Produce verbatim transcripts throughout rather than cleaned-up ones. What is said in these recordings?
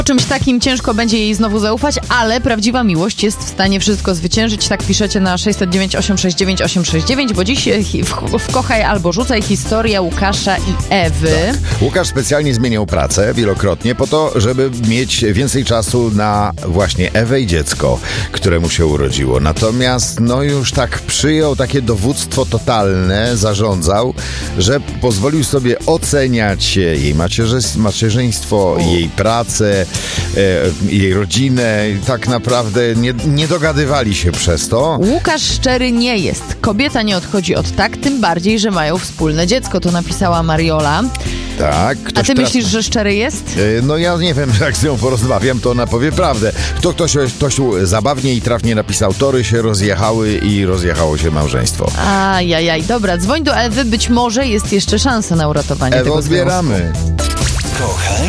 Czymś takim ciężko będzie jej znowu zaufać, ale prawdziwa miłość jest w stanie wszystko zwyciężyć. Tak piszecie na sześć zero dziewięć osiem sześć dziewięć osiem sześć dziewięć, bo dziś w, w Kochaj albo Rzucaj historia Łukasza i Ewy. Tak. Łukasz specjalnie zmieniał pracę wielokrotnie po to, żeby mieć więcej czasu na właśnie Ewę i dziecko, które mu się urodziło. Natomiast no już tak przyjął takie dowództwo totalne, zarządzał, że pozwolił sobie oceniać jej macierze, macierzyństwo, jej pracę, e, jej rodzinę. Tak naprawdę nie, nie dogadywali się przez to. Łukasz szczery nie jest. Kobieta nie odchodzi od tak, tym bardziej, że mają wspólne dziecko. To napisała Mariola. Tak. A ty myślisz, że szczery jest? E, no ja nie wiem, jak z nią porozmawiam, to ona powie prawdę. To ktoś, ktoś zabawnie i trafnie napisał, tory się rozjechały i rozjechało się małżeństwo. Ajajaj, dobra, dzwoń do Ewy, być może jest jeszcze szansa na uratowanie Ewo, tego odbieramy. Kochaj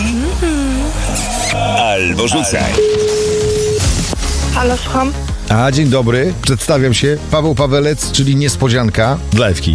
albo rzucaj. Halo, słucham. A, dzień dobry. Przedstawiam się. Paweł Pawelec, czyli niespodzianka dla Ewki.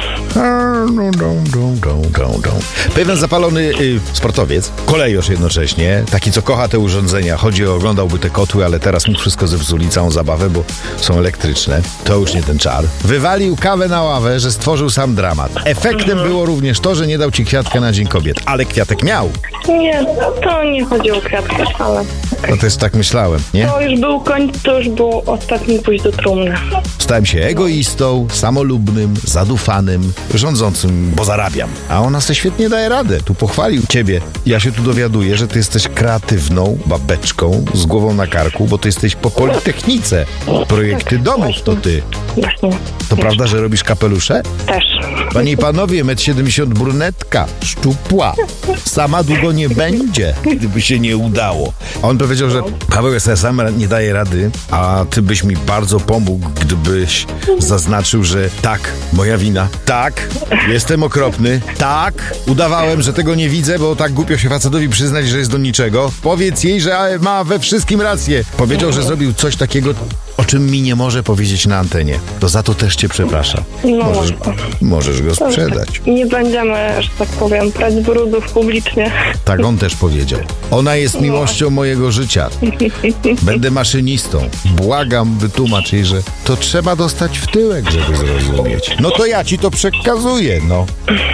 Pewien zapalony y, sportowiec, kolejarz jednocześnie, taki co kocha te urządzenia, chodzi o, oglądałby te kotły, ale teraz mu wszystko zepsuli, całą zabawę, bo są elektryczne. To już nie ten czar. Wywalił kawę na ławę, że stworzył sam dramat. Efektem było również to, że nie dał ci kwiatka na Dzień Kobiet, ale kwiatek miał. Nie, to nie chodzi o kwiatkę, ale... No też tak myślałem, nie? To już był koń, to już był ostatni pójść do trumny. Stałem się egoistą, samolubnym, zadufanym, rządzącym, bo zarabiam. A ona se świetnie daje radę. Tu pochwalił ciebie. Ja się tu dowiaduję, że ty jesteś kreatywną babeczką z głową na karku, bo ty jesteś po Politechnice. Projekty domów to ty. Właśnie. To prawda, że robisz kapelusze? Też. Panie i panowie, metr siedemdziesiąt brunetka, szczupła. Sama długo nie będzie, gdyby się nie udało. A on powiedział, że Paweł sobie sam nie daje rady, a ty byś mi bardzo pomógł, gdybyś zaznaczył, że tak, moja wina, tak, jestem okropny, tak, udawałem, że tego nie widzę, bo tak głupio się facetowi przyznać, że jest do niczego. Powiedz jej, że ma we wszystkim rację. Powiedział, że zrobił coś takiego, o czym mi nie może powiedzieć na antenie. To za to też cię przepraszam. No, możesz, możesz go sprzedać. nie będziemy, że tak powiem, prać brudów publicznie. Tak on też powiedział. Ona jest miłością mojego życia. Będę maszynistą. Błagam, wytłumacz jej, że to trzeba dostać w tyłek, żeby zrozumieć. No to ja ci to przekazuję, no.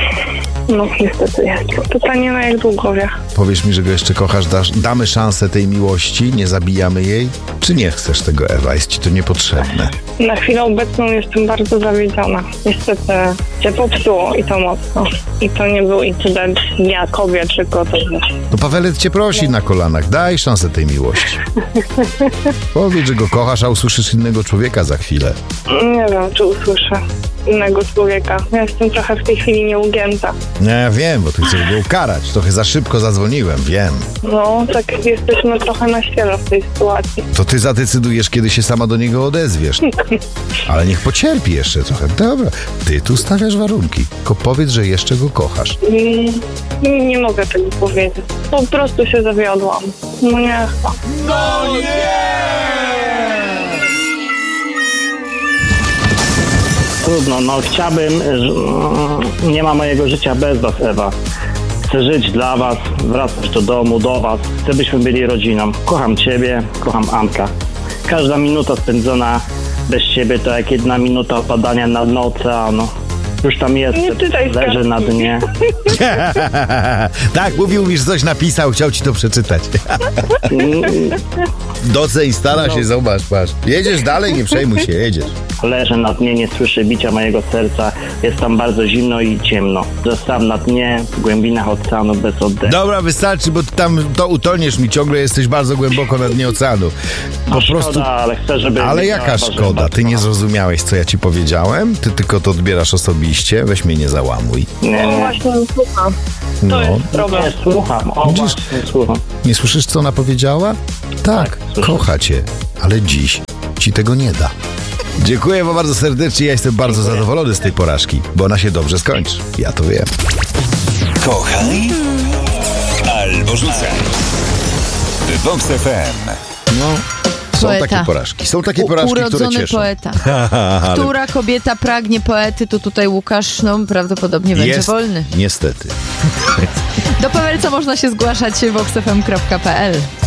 No niestety jest. Pytanie na jak długo wie. Powiesz mi, że go jeszcze kochasz, dasz, damy szansę tej miłości, nie zabijamy jej? Czy nie chcesz tego, Ewa? Jest ci to niepotrzebne. Na chwilę obecną jestem bardzo zawiedziona. Niestety się popsuło i to mocno. I to nie był incydent Dnia Kobiet, tylko to... No Pawelec cię prosi na kolanach, daj szansę tej miłości. Powiedz, że go kochasz, a usłyszysz innego człowieka za chwilę. Nie wiem, czy usłyszę innego człowieka. Ja jestem trochę w tej chwili nieugięta. No ja wiem, bo ty chcesz go ukarać. Trochę za szybko zadzwoniłem, wiem. No, tak jesteśmy trochę na ściele w tej sytuacji. To ty zadecydujesz, kiedy się sama do niego odezwiesz. Ale niech pocierpi jeszcze trochę. Dobra, ty tu stawiasz warunki. Tylko powiedz, że jeszcze go kochasz. Nie, nie mogę tego powiedzieć. Po prostu się zawiodłam. No nie. No nie! Trudno, no chciałbym, nie ma mojego życia bez was, Ewa. Chcę żyć dla was, wracać do domu, do was. Chcę, byśmy byli rodziną. Kocham ciebie, kocham Anka. Każda minuta spędzona bez ciebie to jak jedna minuta opadania na dno oceanu. Już tam jest, leży na dnie. Tak, mówił mi, że coś napisał, chciał ci to przeczytać. Doceń, stara się, zobacz, patrz. Jedziesz dalej, nie przejmuj się, jedziesz. Leżę na dnie, nie słyszę bicia mojego serca. Jest tam bardzo zimno i ciemno. Zostałem na dnie, w głębinach oceanu bez oddechu. Dobra, wystarczy, bo ty tam to utoniesz mi, ciągle jesteś bardzo głęboko na dnie oceanu. Po no prostu... szkoda, ale chcę, żeby... Ale jaka szkoda? Ty nie zrozumiałeś, co ja ci powiedziałem? Ty tylko to odbierasz osobiście? Weź mnie nie załamuj. Nie, No nie. właśnie, słucham. To No. jest problem. Nie słucham, o Widzisz? właśnie, słucham. Nie słyszysz, co ona powiedziała? Tak, słyszę. kocha cię, ale dziś ci tego nie da. Dziękuję wam bardzo serdecznie, ja jestem bardzo zadowolony z tej porażki, bo ona się dobrze skończy. Ja to wiem. Kochaj albo rzucaj. Vox F M. No, Są poeta. takie porażki. Są takie U- porażki, które urodzony cieszą. poeta. Ale Która kobieta pragnie poety, to tutaj Łukasz no, prawdopodobnie będzie jest, wolny. niestety. Do Pawelca można się zgłaszać vox f m kropka p l.